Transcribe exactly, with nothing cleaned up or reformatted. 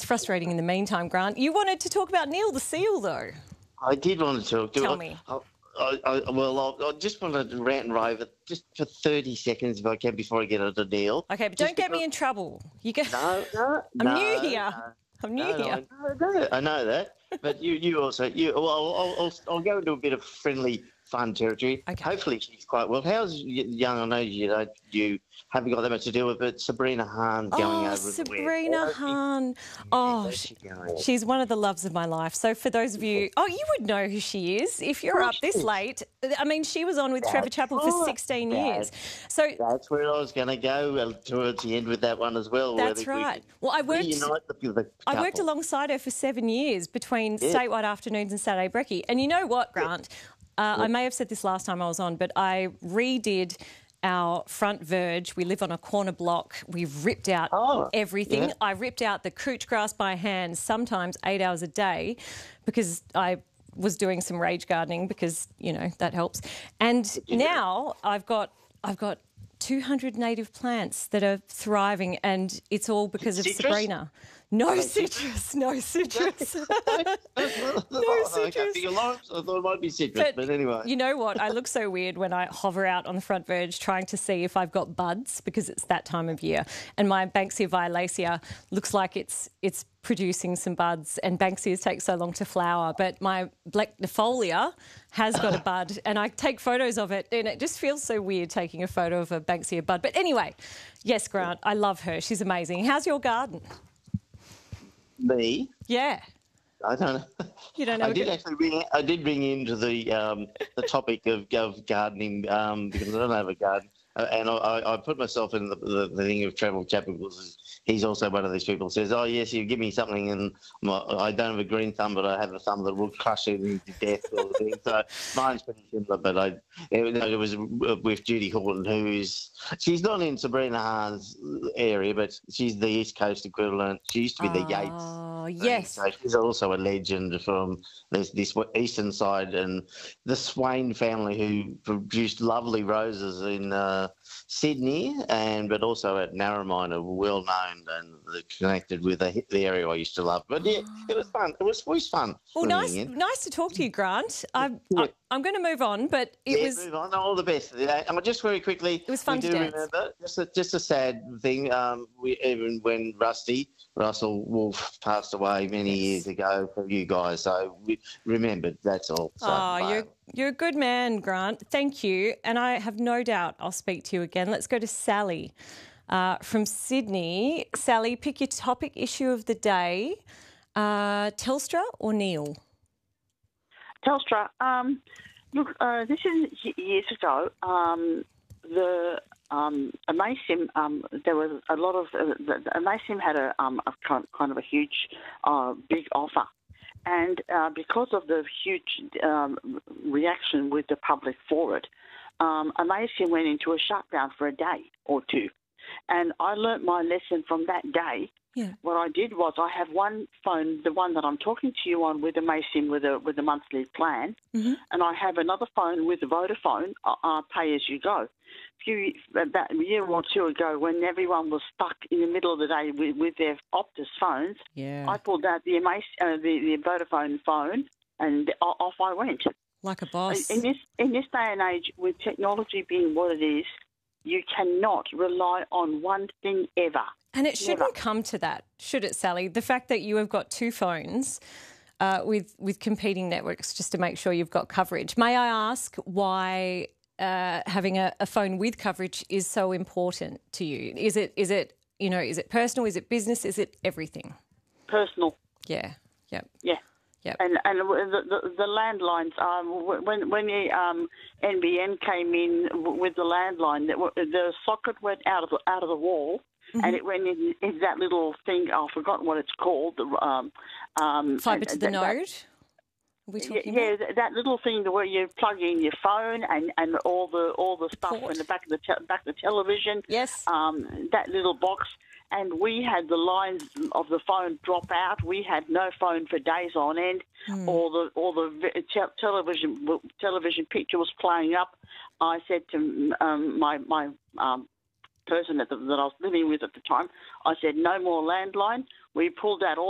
frustrating in the meantime, Grant. You wanted to talk about Neil the seal, though. I did want to talk to Tell I, me. I, I, I, well, I, I just wanted to rant and rave it just for thirty seconds if I can before I get on to Neil. Okay, but Just don't get because- me in trouble. You get. No, no, I'm no, new here. No, I'm new no, no, here. I know that. I know that. But you, you also, you. Well, I'll, I'll, I'll, I'll go into a bit of friendly, fun territory. Okay. Hopefully, she's quite well. How's y- young? I know you know you haven't got that much to deal with, but Sabrina Hahn going Oh, over Sabrina the web. Hahn. Oh, How's she, she going? she's one of the loves of my life. So for those of you, oh, you would know who she is if you're up this late. I mean, she was on with Trevor That's Chappell for right. sixteen That's- years. So That's where I was going to go uh, towards the end with that one as well. That's whether we right. can Well, I worked- reunite the, the I worked couple. alongside her for seven years between Yeah. statewide afternoons and Saturday brekkie. And you know what, Grant? Uh, I may have said this last time I was on, but I redid our front verge. We live on a corner block. We've ripped out Oh, everything. yeah. I ripped out the couch grass by hand, sometimes eight hours a day, because I was doing some rage gardening because, you know, that helps. And now I've got I've got two hundred native plants that are thriving, and it's all because of Citrus? Sabrina. No they citrus, no citrus. no citrus. I think limes. I thought it might be citrus, but, But anyway. You know what? I look so weird when I hover out on the front verge trying to see if I've got buds because it's that time of year. And my Banksia violacea looks like it's it's producing some buds, and Banksias take so long to flower. But my Blacknifolia has got a bud, and I take photos of it, and it just feels so weird taking a photo of a Banksia bud. But anyway, yes, Grant, I love her. She's amazing. How's your garden? Me? Yeah. I don't know. You don't know. I did actually bring. I did bring into the um, the topic of, of gardening um, because I don't have a garden, uh, and I, I I put myself in the, the, the thing of travel chapel because he's also one of these people who says, "Oh yes, you give me something, and my, I don't have a green thumb, but I have a thumb that will crush it into death." Sort of thing. So mine's pretty similar, but I it, it was with Judy Horton, who is she's not in Sabrina Hahn's area, but she's the East Coast equivalent. She used to be the Yates. Oh, yes. So she's also a legend from this, this eastern side, and the Swain family who produced lovely roses in uh, Sydney, and but also at Narromine are well known and they're connected with the, the area I used to love. But yeah, it was fun. It was always fun. Well, nice, in. nice to talk to you, Grant. I'm, Yeah. I'm going to move on, but it yeah, was. move on. All the best. Yeah, and just very quickly, It was fun we to do dance. remember just a, just a sad thing. Um, we even when Rusty Russell Wolf passed away many Yes. years ago for you guys, so we remembered. That's all. So, Oh, you're bye. you're a good man, Grant. Thank you, and I have no doubt I'll speak to you again. Let's go to Sally uh, from Sydney. Sally, pick your topic issue of the day: uh, Telstra or Neil? Telstra. Um, look, uh, this is y- years ago. Um, the um, Amaysim, um, there was a lot of uh, the, the Amaysim had a, um, a kind kind of a huge, uh, big offer, and uh, because of the huge um, reaction with the public for it, um, Amaysim went into a shutdown for a day or two, and I learnt my lesson from that day. Yeah. What I did was I have one phone, the one that I'm talking to you on with a Mason with a with a monthly plan, Mm-hmm. and I have another phone with Vodafone, uh, uh, pay as you go. A few about a year or two ago, when everyone was stuck in the middle of the day with, with their Optus phones, Yeah. I pulled out the Amac- uh, the, the Vodafone phone, and o- off I went. Like a boss. In this in this day and age, with technology being what it is, you cannot rely on one thing ever. And it shouldn't Never. come to that, should it, Sally? The fact that you have got two phones uh, with with competing networks just to make sure you've got coverage. May I ask why uh, having a, a phone with coverage is so important to you? Is it is it you know is it personal? Is it business? Is it everything? Personal. Yeah. Yep. Yeah. Yep. And and the the, the landlines. Um, when when the um, N B N came in with the landline, the socket went out of the, out of the wall, Mm-hmm. and it went in, in that little thing. I've forgotten what it's called. The um, um, Fibre and to the that- that- node. Are we Yeah, talking yeah, about? th- that little thing where you plug in your phone and, and all the all the stuff Port. in the back of the te- back of the television. Yes. Um, that little box, and we had the lines of the phone drop out. We had no phone for days on end. Hmm. All the all the vi- te- television television picture was playing up. I said to um, my my um, person that, that I was living with at the time, I said no more landline. We pulled out all